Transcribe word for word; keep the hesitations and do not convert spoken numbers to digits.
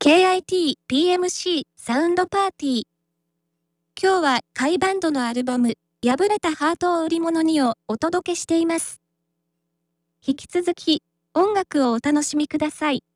ケーアイティーピーエムシー サウンドパーティー。今日は甲斐バンドのアルバム、破れたハートを売り物にをお届けしています。引き続き、音楽をお楽しみください。